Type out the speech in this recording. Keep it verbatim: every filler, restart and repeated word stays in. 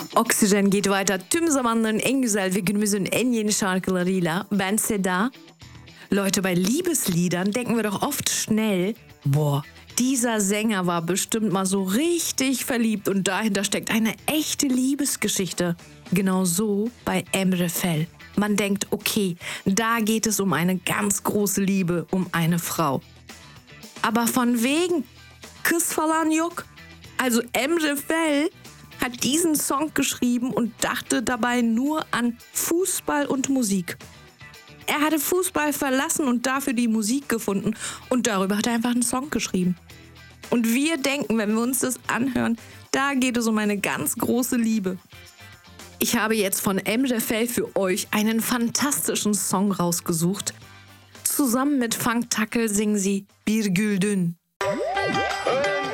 Oksijen geht weiter tüm zamanların en güzel ve günümüzün en yeni şarkılarıyla. Ben Seda. Leute, bei Liebesliedern denken wir doch oft schnell, boah, dieser Sänger war bestimmt mal so richtig verliebt und dahinter steckt eine echte Liebesgeschichte. Genau so bei Emre Fel. Man denkt, okay, da geht es um eine ganz große Liebe, um eine Frau. Aber von wegen Kız falan yok. Also Emre Fel hat diesen Song geschrieben und dachte dabei nur an Fußball und Musik. Er hatte Fußball verlassen und dafür die Musik gefunden und darüber hat er einfach einen Song geschrieben. Und wir denken, wenn wir uns das anhören, da geht es um eine ganz große Liebe. Ich habe jetzt von Emre Fel für euch einen fantastischen Song rausgesucht. Zusammen mit Funk Tackle singen sie Bir Güldün.